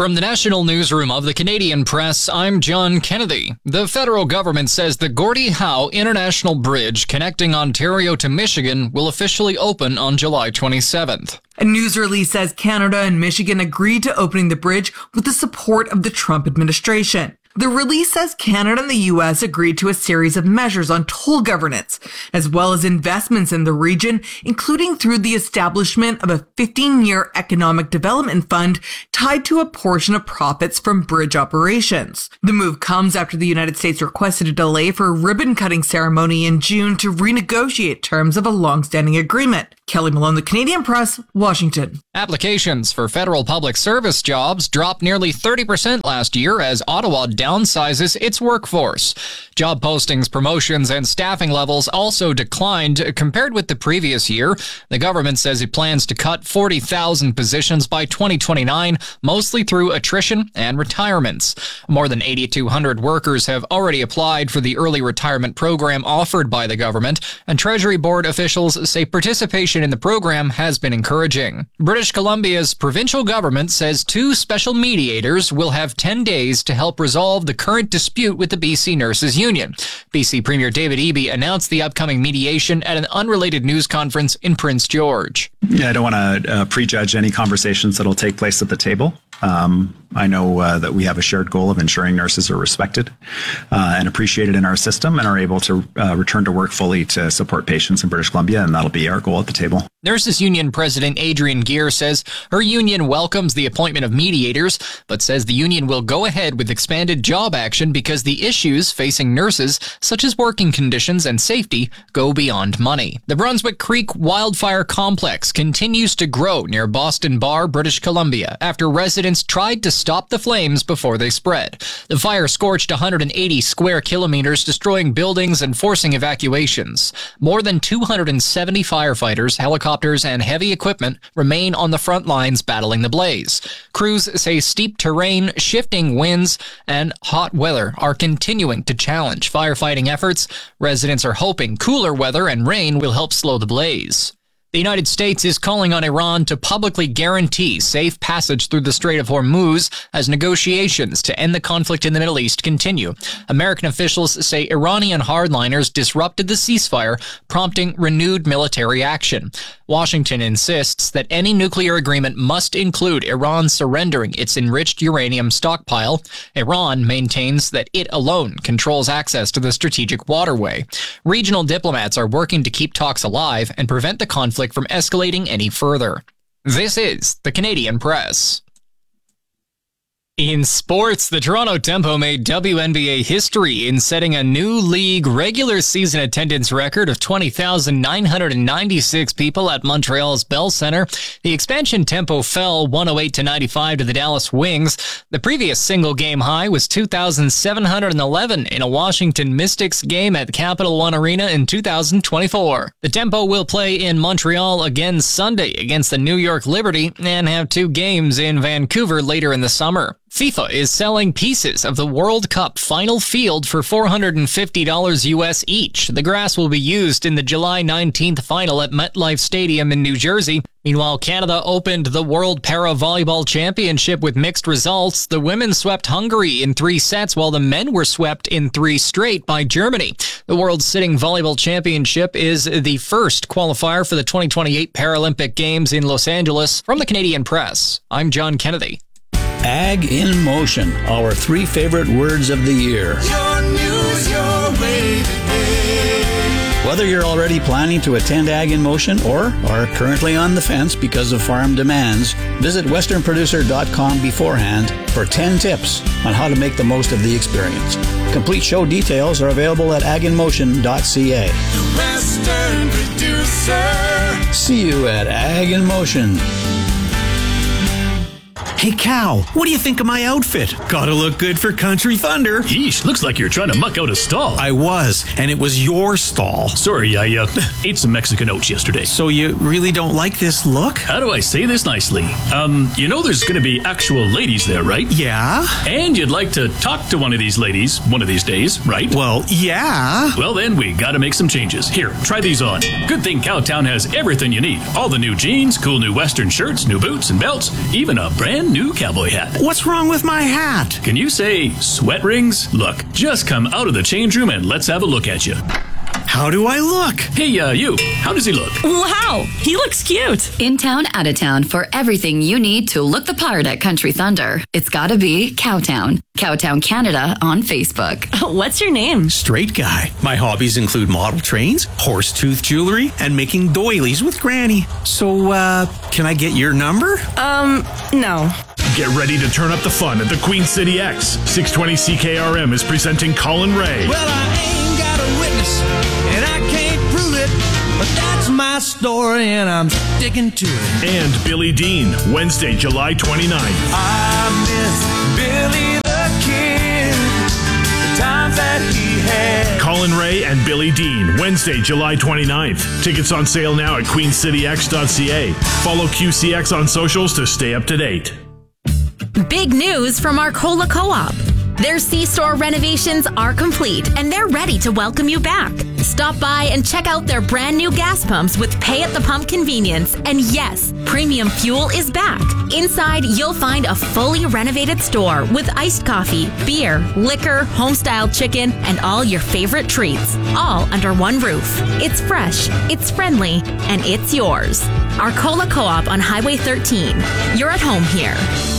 From the National Newsroom of the Canadian Press, I'm John Kennedy. The federal government says the Gordie Howe International Bridge connecting Ontario to Michigan will officially open on July 27th. A news release says Canada and Michigan agreed to opening the bridge with the support of the Trump administration. The release says Canada and the U.S. agreed to a series of measures on toll governance, as well as investments in the region, including through the establishment of a 15-year economic development fund tied to a portion of profits from bridge operations. The move comes after the United States requested a delay for a ribbon-cutting ceremony in June to renegotiate terms of a long-standing agreement. Kelly Malone, The Canadian Press, Washington. Applications for federal public service jobs dropped nearly 30% last year as Ottawa downsizes its workforce. Job postings, promotions, and staffing levels also declined compared with the previous year. The government says it plans to cut 40,000 positions by 2029, mostly through attrition and retirements. More than 8,200 workers have already applied for the early retirement program offered by the government, and Treasury Board officials say participation in the program has been encouraging. British Columbia's provincial government says 2 special mediators will have 10 days to help resolve the current dispute with the BC Nurses Union. BC Premier David Eby announced the upcoming mediation at an unrelated news conference in Prince George. Yeah, I don't want to prejudge any conversations that will take place at the table. I know that we have a shared goal of ensuring nurses are respected and appreciated in our system and are able to return to work fully to support patients in British Columbia, and that'll be our goal at the table. Nurses Union President Adrienne Geer says her union welcomes the appointment of mediators, but says the union will go ahead with expanded job action because the issues facing nurses, such as working conditions and safety, go beyond money. The Brunswick Creek Wildfire Complex continues to grow near Boston Bar, British Columbia, after residents tried to stop the flames before they spread. The fire scorched 180 square kilometers, destroying buildings and forcing evacuations. More than 270 firefighters, helicopters, and heavy equipment remain on the front lines battling the blaze. Crews say steep terrain, shifting winds, and hot weather are continuing to challenge firefighting efforts. Residents are hoping cooler weather and rain will help slow the blaze. The United States is calling on Iran to publicly guarantee safe passage through the Strait of Hormuz as negotiations to end the conflict in the Middle East continue. American officials say Iranian hardliners disrupted the ceasefire, prompting renewed military action. Washington insists that any nuclear agreement must include Iran surrendering its enriched uranium stockpile. Iran maintains that it alone controls access to the strategic waterway. Regional diplomats are working to keep talks alive and prevent the conflict from escalating any further. This is the Canadian Press. In sports, the Toronto Tempo made WNBA history in setting a new league regular season attendance record of 20,996 people at Montreal's Bell Centre. The expansion Tempo fell 108-95 to the Dallas Wings. The previous single-game high was 2,711 in a Washington Mystics game at Capital One Arena in 2024. The Tempo will play in Montreal again Sunday against the New York Liberty and have 2 games in Vancouver later in the summer. FIFA is selling pieces of the World Cup final field for $450 US each. The grass will be used in the July 19th final at MetLife Stadium in New Jersey. Meanwhile, Canada opened the World Para-Volleyball Championship with mixed results. The women swept Hungary in 3 sets, while the men were swept in 3 straight by Germany. The World Sitting Volleyball Championship is the first qualifier for the 2028 Paralympic Games in Los Angeles. From the Canadian Press, I'm John Kennedy. Ag in Motion, our 3 favorite words of the year. Your news, your way today. Whether you're already planning to attend Ag in Motion or are currently on the fence because of farm demands, visit westernproducer.com beforehand for 10 tips on how to make the most of the experience. Complete show details are available at aginmotion.ca. The Western Producer. See you at Ag in Motion. Hey, Cal, what do you think of my outfit? Gotta look good for Country Thunder. Yeesh, looks like you're trying to muck out a stall. I was, and it was your stall. Sorry, I ate some Mexican oats yesterday. So you really don't like this look? How do I say this nicely? You know there's gonna be actual ladies there, right? Yeah. And you'd like to talk to one of these ladies one of these days, right? Well, yeah. Well then, we gotta make some changes. Here, try these on. Good thing Cowtown has everything you need. All the new jeans, cool new Western shirts, new boots and belts, even a brand brand new cowboy hat. What's wrong with my hat? Can you say sweat rings? Look, just come out of the change room and let's have a look at you. How do I look? Hey, you, how does he look? Wow, he looks cute. In town, out of town, for everything you need to look the part at Country Thunder. It's gotta be Cowtown. Cowtown Canada on Facebook. What's your name? Straight guy. My hobbies include model trains, horse-tooth jewelry, and making doilies with Granny. So, can I get your number? No. Get ready to turn up the fun at the Queen City X. 620 CKRM is presenting Colin Ray. Well, I ain't got a witness, and I can't prove it, but that's my story, and I'm sticking to it. And Billy Dean, Wednesday, July 29th. I miss Billy the Kid, the times that he had. Colin Ray and Billy Dean, Wednesday, July 29th. Tickets on sale now at queencityx.ca. Follow QCX on socials to stay up to date. Big news from Arcola Co-op. Their C-store renovations are complete and they're ready to welcome you back. Stop by and check out their brand new gas pumps with pay at the pump convenience. And yes, premium fuel is back. Inside, you'll find a fully renovated store with iced coffee, beer, liquor, home-style chicken, and all your favorite treats, all under one roof. It's fresh, it's friendly, and it's yours. Arcola Co-op on Highway 13. You're at home here.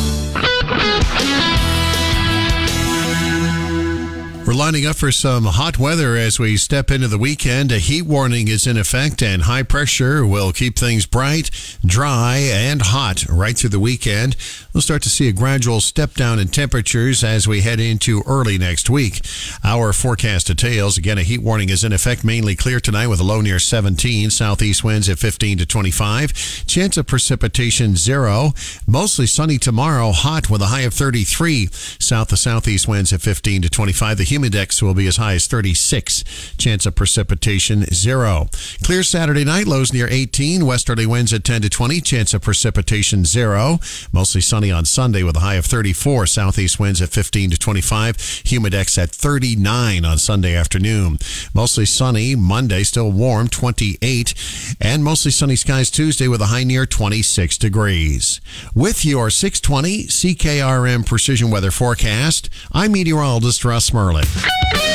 We're lining up for some hot weather as we step into the weekend. A heat warning is in effect, and high pressure will keep things bright, dry, and hot right through the weekend. We'll start to see a gradual step down in temperatures as we head into early next week. Our forecast details. Again, a heat warning is in effect. Mainly clear tonight with a low near 17. Southeast winds at 15 to 25. Chance of precipitation 0. Mostly sunny tomorrow. Hot with a high of 33. South to southeast winds at 15 to 25. The humidex will be as high as 36. Chance of precipitation 0. Clear Saturday night. Lows near 18. Westerly winds at 10 to 20. Chance of precipitation 0. Mostly sunny on Sunday with a high of 34. Southeast winds at 15 to 25. Humidex at 39 on Sunday afternoon. Mostly sunny Monday, still warm, 28. And mostly sunny skies Tuesday with a high near 26 degrees. With your 620 CKRM Precision Weather Forecast, I'm meteorologist Russ Merlin.